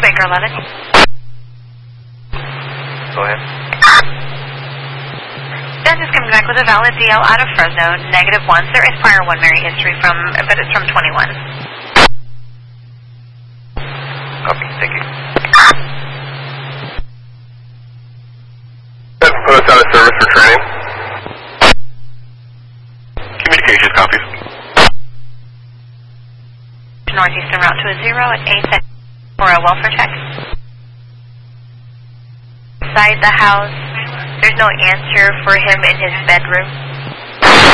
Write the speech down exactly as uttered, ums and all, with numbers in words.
Baker eleven. Go ahead. Ben is coming back with a valid D L out of Fresno, negative ones. There is prior one Mary history from, but it's from twenty-one. Okay, thank you. Put us out of service for training. Communications copies. Northeastern route to a zero at eight for a welfare check. Inside the house, there's no answer for him in his bedroom.